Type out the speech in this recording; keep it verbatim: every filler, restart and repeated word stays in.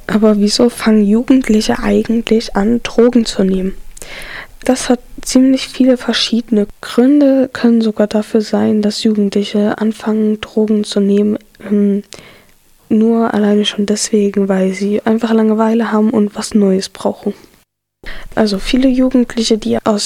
Aber wieso fangen Jugendliche eigentlich an, Drogen zu nehmen? Das hat ziemlich viele verschiedene Gründe, können sogar dafür sein, dass Jugendliche anfangen, Drogen zu nehmen. Ähm, nur alleine schon deswegen, weil sie einfach Langeweile haben und was Neues brauchen. Also viele Jugendliche, die aus